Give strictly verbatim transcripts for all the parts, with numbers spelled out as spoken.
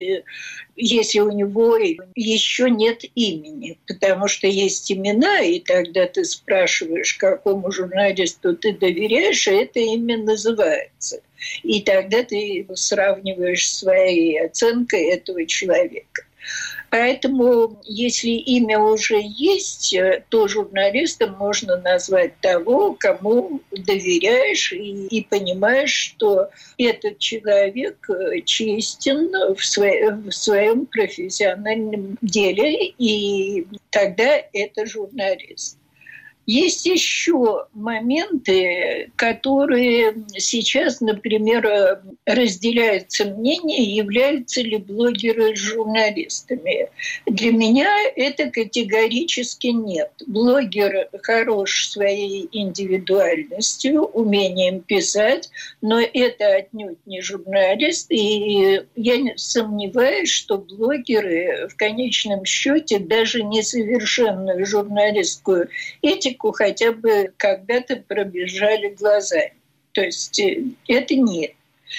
если у него еще нет имени, потому что есть имена, и тогда ты спрашиваешь, какому журналисту ты доверяешь, и это имя называется. И тогда ты сравниваешь своей оценкой этого человека. Поэтому, если имя уже есть, то журналистом можно назвать того, кому доверяешь и, и понимаешь, что этот человек честен в, своем, в своем профессиональном деле, и тогда это журналист. Есть еще моменты, которые сейчас, например, разделяются мнения, являются ли блогеры журналистами. Для меня это категорически нет. Блогер хорош своей индивидуальностью, умением писать, но это отнюдь не журналист. И я сомневаюсь, что блогеры в конечном счете даже несовершенную журналистскую этику хотя бы когда-то пробежали глазами. То есть это нет.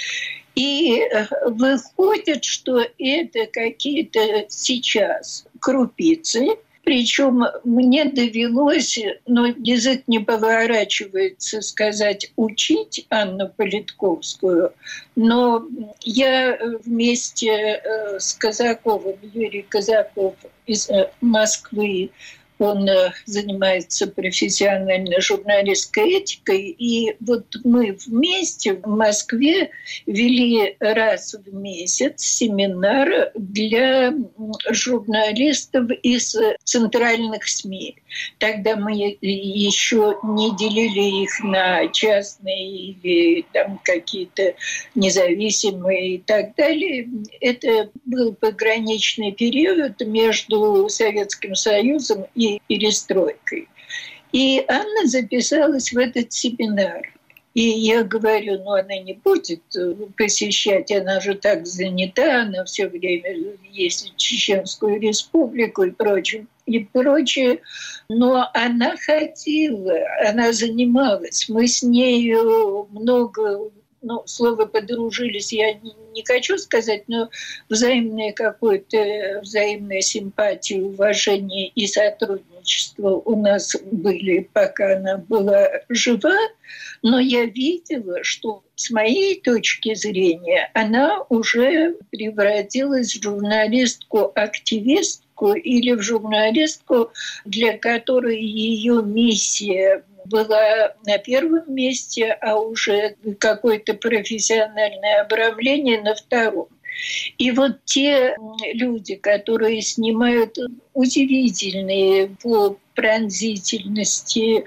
И выходит, что это какие-то сейчас крупицы, причем мне довелось, но язык не поворачивается сказать, учить Анну Политковскую, но я вместе с Казаковым, Юрий Казаков из Москвы, он занимается профессиональной журналистской этикой. И вот мы вместе в Москве вели раз в месяц семинар для журналистов из центральных СМИ. Тогда мы еще не делили их на частные или там какие-то независимые и так далее. Это был пограничный период между Советским Союзом и перестройкой. И Анна записалась в этот семинар. И я говорю, ну она не будет посещать, она же так занята, она все время ездит в Чеченскую Республику и прочее, и прочее. Но она ходила, она занималась. Мы с нею много... Ну, слово «подружились» я не, не хочу сказать, но взаимное какое-то, взаимная симпатия, уважение и сотрудничество у нас были, пока она была жива. Но я видела, что с моей точки зрения она уже превратилась в журналистку-активистку или в журналистку, для которой ее миссия была на первом месте, а уже какое-то профессиональное обрамление на втором. И вот те люди, которые снимают удивительные по пронзительности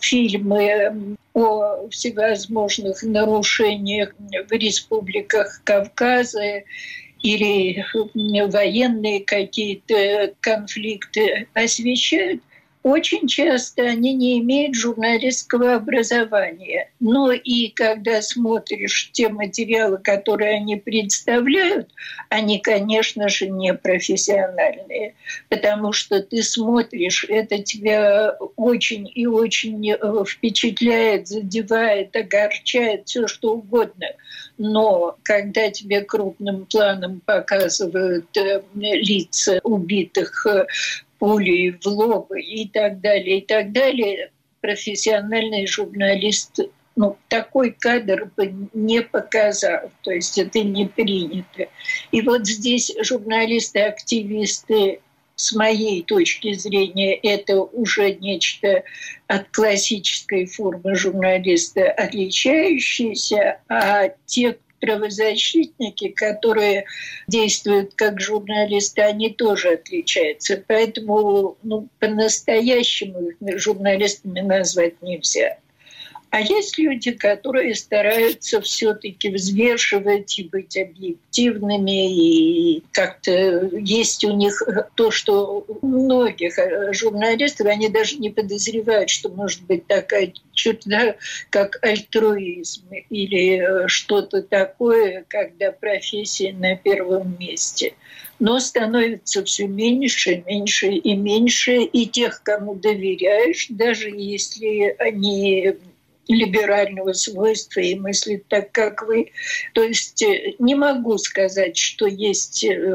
фильмы о всевозможных нарушениях в республиках Кавказа или военные какие-то конфликты освещают, очень часто они не имеют журналистского образования. Но и когда смотришь те материалы, которые они представляют, они, конечно же, не профессиональные. Потому что ты смотришь, это тебя очень и очень впечатляет, задевает, огорчает, все что угодно. Но когда тебе крупным планом показывают лица убитых пулей в лоб и так далее, и так далее, профессиональный журналист, ну, такой кадр бы не показал, то есть это не принято. И вот здесь журналисты-активисты, с моей точки зрения, это уже нечто от классической формы журналиста отличающееся, а те, правозащитники, которые действуют как журналисты, они тоже отличаются. Поэтому ну, по-настоящему их журналистами назвать нельзя. А есть люди, которые стараются все-таки взвешивать и быть объективными, и как-то есть у них то, что у многих журналистов, они даже не подозревают, что может быть такая черта, как альтруизм или что-то такое, когда профессия на первом месте. Но становится все меньше, меньше и меньше, и тех, кому доверяешь, даже если они либерального свойства и мыслить так, как вы. То есть не могу сказать, что есть